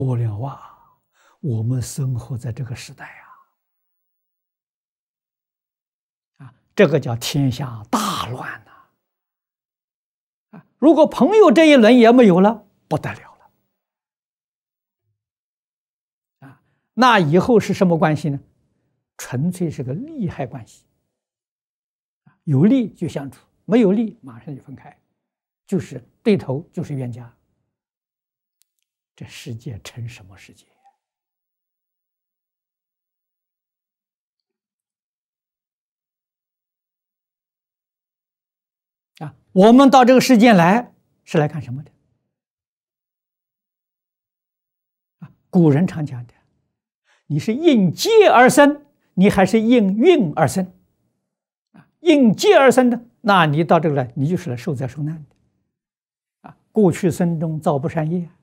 不了啊！我们生活在这个时代这个叫天下大乱如果朋友这一轮也没有了，不得了了那以后是什么关系呢？纯粹是个利害关系，有利就相处，没有利马上就分开，就是对头，就是冤家。这世界成什么世界我们到这个世界来是来干什么的？古人常讲的，你是应劫而生，你还是应运而生？应劫而生的，那你到这个来，你就是来受灾受难的过去生中造不善业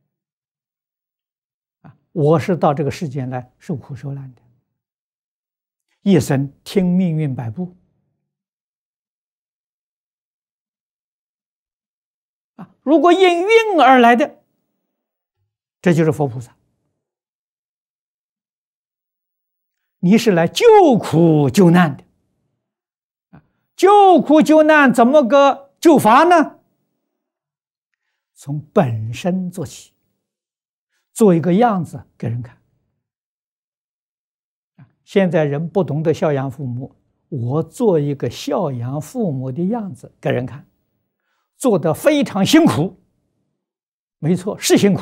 我是到这个世间来受苦受难的，一生听命运摆布如果应运而来的，这就是佛菩萨。你是来救苦救难的，救苦救难怎么个救法呢？从本身做起，做一个样子给人看。现在人不懂得孝养父母，我做一个孝养父母的样子给人看，做得非常辛苦，没错，是辛苦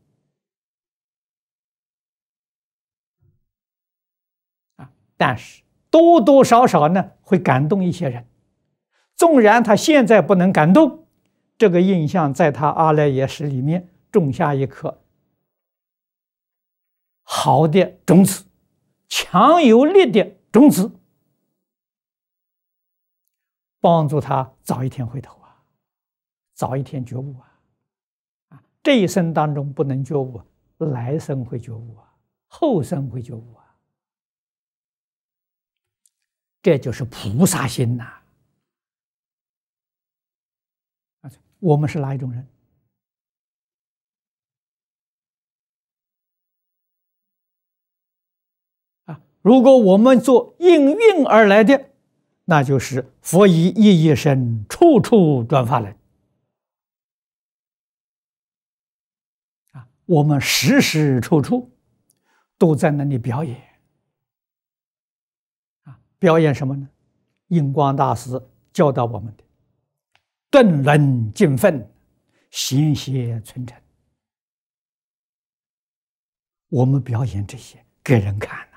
但是多多少少呢会感动一些人，纵然他现在不能感动，这个印象在他阿赖耶识里面种下一颗好的种子，强有力的种子，帮助他早一天回头早一天觉悟这一生当中不能觉悟，来生会觉悟后生会觉悟这就是菩萨心我们是哪一种人？如果我们做应运而来的，那就是佛以一一身，处处转法轮我们时时处处都在那里表演表演什么呢？印光大师教导我们的顿轮尽分，贤邪存诚，我们表演这些给人看